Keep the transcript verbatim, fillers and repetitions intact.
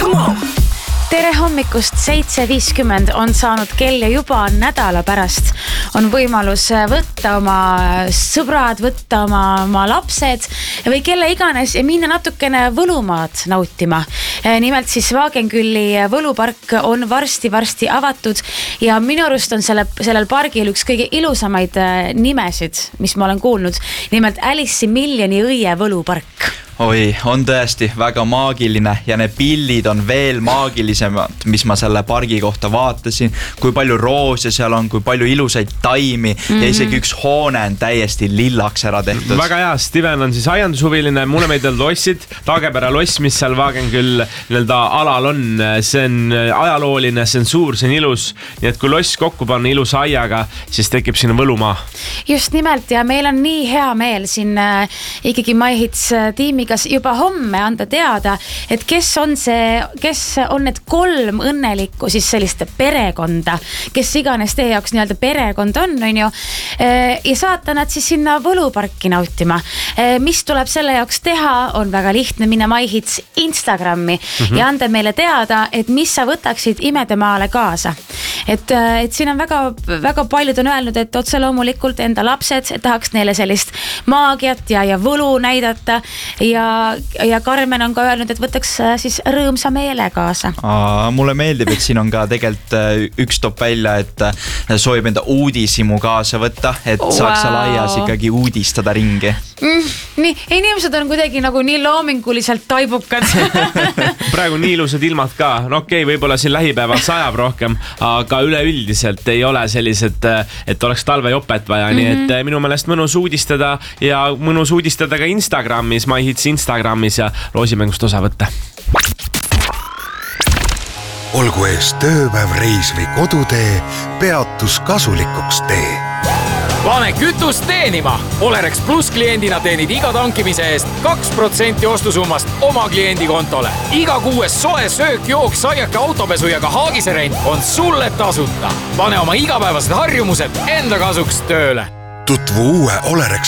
Tere hommikust, seitse viiskümmend on saanud kell ja juba nädala pärast on võimalus võtta oma sõbrad, võtta oma, oma lapsed või kelle iganes ja minna natukene võlumaad nautima. Nimelt siis Wagenkülli võlupark on varsti-varsti avatud ja minu arust on selle, sellel pargil üks kõige ilusamaid nimesid, mis ma olen kuulnud. Nimelt Alice'i miljoni õie võlupark. Oi, on tõesti väga maagiline ja need pillid on veel maagilisemad, mis ma selle pargi kohta vaatasin, kui palju roose seal on, kui palju ilusaid taimi mm-hmm. ja isegi üks hoone on täiesti lillaks ära tehtud. Väga hea, Steven on siis aiandushuviline, mulle meeldib lossid, Taagepera loss, mis seal Wagenküll nii-öelda alal on, see on ajalooline, see on suur, see on ilus, nii et kui loss kokku panna ilusa aiaga, siis tekib sinna võlumaa. Just nimelt ja meil on nii hea meel siin äh, ikkagi MyHits tiimi kas juba homme anda teada, et kes on see, kes on need kolm õnnelikku siis sellist perekonda, kes iganes teie jaoks nii-öelda perekond on, on ju, ja saata nad siis sinna võluparki nautima. Mis tuleb selle jaoks teha, on väga lihtne minna MyHits Instagrami mm-hmm. ja anda meile teada, et mis sa võtaksid imedemaale kaasa. Et, et siin on väga, väga paljud on öelnud, et otse loomulikult enda lapsed tahaks neile sellist maagiat ja, ja võlu näidata ja, ja Karmen on ka öelnud, et võtaks siis rõõmsa meele kaasa. Aa, mulle meeldib, et siin on ka tegelikult üks top välja, et soovib enda uudisimu kaasa võtta, et wow. saaks seal aias ikkagi uudistada ringi. Mm, nii, inimesed on kuidagi nagu nii loominguliselt taibukad. Praegu nii ilusad ilmad ka. No okei, okay, võib-olla siin lähipäeval sajab rohkem, aga üleüldiselt ei ole sellised, et oleks talvejopet vaja. Mm-hmm. Nii et minu meelest mõnus uudistada ja mõnus uudistada ka Instagramis, MyHits Instagramis ja loosimängust osa võtta. Olgu ees tööpäev, reis või kodutee, peatus kasulikuks tee. Pane kütust teenima! Olerex Plus kliendina teenid iga tankimise eest kaks protsenti ostusummast oma kliendi kontole. Iga kuues soe söök, jook, saiake, autopesu ja ka haagiserent on sulle tasuta. Pane oma igapäevased harjumused enda kasuks tööle. Tutvu uue Olerex